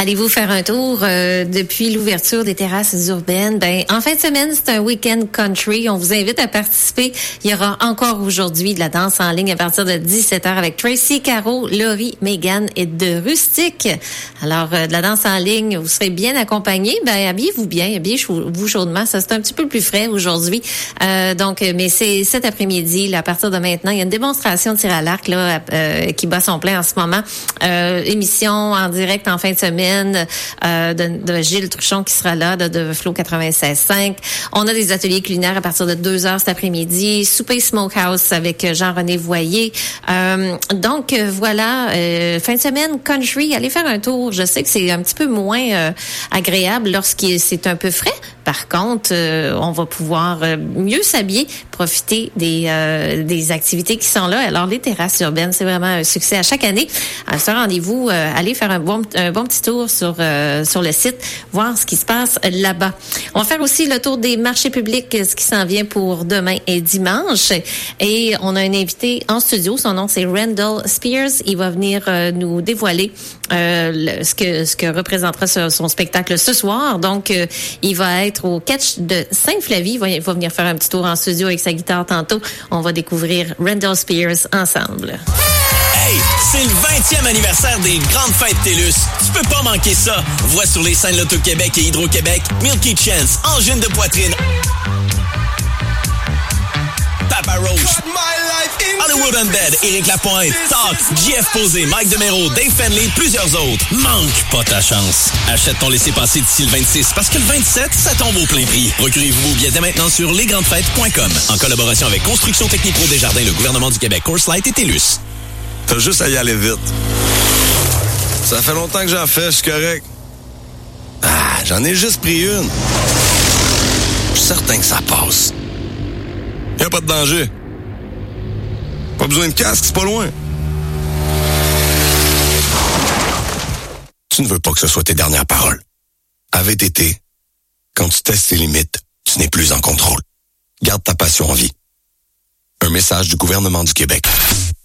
Allez-vous faire un tour depuis l'ouverture des terrasses urbaines? En fin de semaine, c'est un week-end country. On vous invite à participer. Il y aura encore aujourd'hui de la danse en ligne à partir de 17h avec Tracy, Caro, Laurie, Megan et de Rustique. Alors, de la danse en ligne, vous serez bien accompagnés. Habillez-vous bien, habillez-vous chaudement. Ça, c'est un petit peu plus frais aujourd'hui. Mais c'est cet après-midi, là, à partir de maintenant, il y a une démonstration de tir à l'arc là, qui bat son plein en ce moment. Émission en direct en fin de semaine de Gilles Truchon qui sera là, de Flow 96.5. On a des ateliers culinaires à partir de 2h cet après-midi. Souper Smokehouse avec Jean-René Voyer. Voilà, fin de semaine country. Allez faire un tour. Je sais que c'est un petit peu moins agréable lorsque c'est un peu frais. Par contre, on va pouvoir mieux s'habiller, profiter des activités qui sont là. Alors, les terrasses urbaines, c'est vraiment un succès à chaque année. À ce rendez-vous, allez faire un bon petit tour sur le site, voir ce qui se passe là-bas. On va faire aussi le tour des marchés publics, ce qui s'en vient pour demain et dimanche. Et on a un invité en studio. Son nom, c'est Randall Spears. Il va venir nous dévoiler ce que représentera son spectacle ce soir. Donc, il va être au Catch de Sainte-Flavie. Il va venir faire un petit tour en studio avec sa guitare tantôt. On va découvrir Randall Spears ensemble. Hey, c'est le 20e anniversaire des Grandes Fêtes TELUS. Tu peux pas manquer ça. Vois sur les scènes Loto-Québec et Hydro-Québec, Milky Chance, Angine de poitrine, Papa Roach, Hollywood Undead, Éric Lapointe, Talk, JF Posé, Mike DeMero, Dave Fenley, plusieurs autres. Manque pas ta chance. Achète ton laissez-passer d'ici le 26 parce que le 27, ça tombe au plein prix. Procurez-vous vos billets dès maintenant sur lesgrandesfêtes.com en collaboration avec Construction Technico Desjardins, le gouvernement du Québec, Coors Light et TELUS. T'as juste à y aller vite. Ça fait longtemps que j'en fais, je suis correct. J'en ai juste pris une. Je suis certain que ça passe. Y'a pas de danger. Pas besoin de casque, c'est pas loin. Tu ne veux pas que ce soit tes dernières paroles. À VTT, quand tu testes tes limites, tu n'es plus en contrôle. Garde ta passion en vie. Un message du gouvernement du Québec.